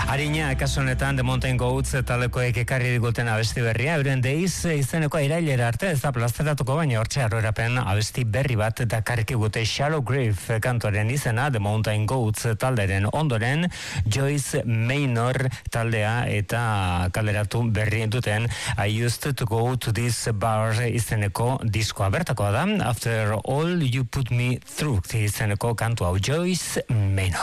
Arina, kasu honetan The Mountain Goats taldekoek ekarri diguten abesti berria, euren Days izeneko irailera arte ez da plazaratuko, baina hortxe aurrerapen abesti berri bat dakarriki gute Shallow Grave kantuaren izena, The Mountain Goats talderen ondoren, Joyce Maynor taldea eta kaleratu berri duten I Used to Go to This Bar izeneko diskoa bertakoa da, After All You Put Me Through izeneko kantu hau Joyce Maynor.